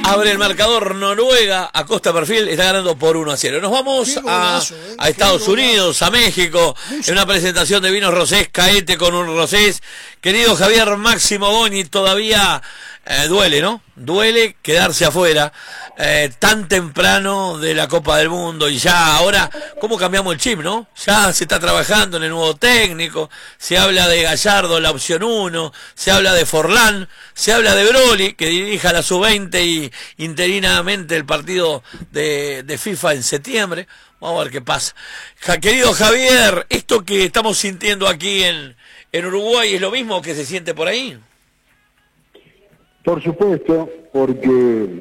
Abre el marcador Noruega a Costa Perfil, está ganando por 1-0. Nos vamos a Estados Unidos, a México, en una presentación de vinos rosés, Caete con un rosés. Querido Javier Máximo Boni, todavía duele, ¿no? Duele quedarse afuera tan temprano de la Copa del Mundo, y ya ahora, ¿cómo cambiamos el chip, no? Ya se está trabajando en el nuevo técnico, se habla de Gallardo, la opción 1, se habla de Forlán, se habla de Broly, que dirija la sub-20 y interinamente el partido de FIFA en septiembre. Vamos a ver qué pasa. Querido Javier, esto que estamos sintiendo aquí en Uruguay, ¿es lo mismo que se siente por ahí? Por supuesto, porque